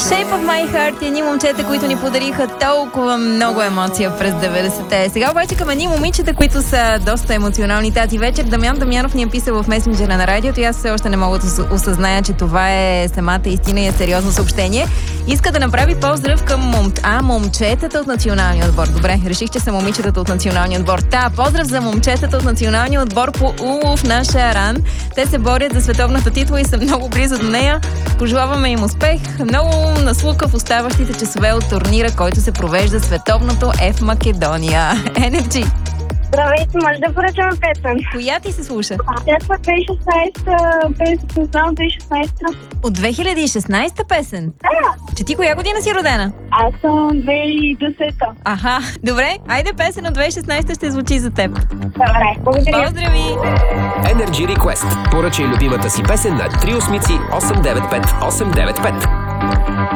Shape of My Heart и едни момчета, които ни подариха толкова много емоция през 90-те. Сега обаче към едни момичета, които са доста емоционални тази вечер. Дамян Дамянов ни е писал в месенджера на радиото и аз все още не мога да осъзная, че това е самата истина и е сериозно съобщение. Иска да направи поздрав към момчетата от националния отбор. Добре, реших, че са момичетата от националния отбор. Поздрав за момчетата от националния отбор по улов на Шаран. Те се борят за световната титла и са много близо до нея. Пожелаваме им успех. Много наслука в оставащите часове от турнира, който се провежда световното в Македония. Energy. Здравейте, може да поръчаме песен. Коя ти се слуша? Тя 2016, песен, знам 2016. От 2016 песен? Да. Че ти коя година си родена? Аз съм 2010. Аха, добре. Айде песен от 2016 ще звучи за теб. Добре, благодаря. Поздрави! Energy Request. Поръчай любимата си песен на 3 895 895.